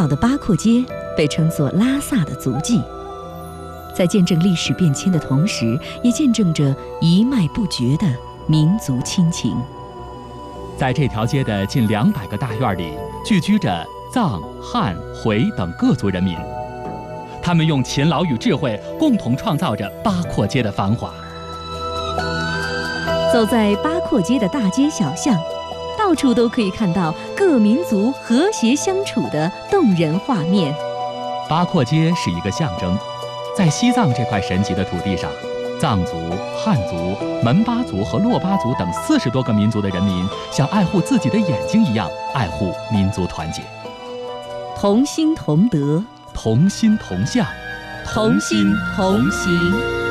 的八廓街被称作拉萨的足迹，在见证历史变迁的同时，也见证着一脉不绝的民族亲情。 在这条街的近200个大院里，聚居着藏、汉、回等各族人民，他们用勤劳与智慧共同创造着八廓街的繁华。 走在八廓街的大街小巷，到处都可以看到各民族和谐相处的动人画面。 八廓街是一个象征，在西藏这块神奇的土地上，藏族、汉族、门巴族和珞巴族等40多个民族的人民，像爱护自己的眼睛一样爱护民族团结， 同心同德， 同心同向， 同心同行。